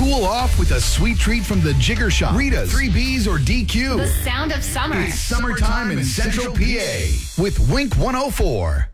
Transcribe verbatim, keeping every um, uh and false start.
Cool off with a sweet treat from the Jigger Shop. Rita's, three B's, or D Q. The sound of summer. It's summertime in Central P A with Wink one oh four.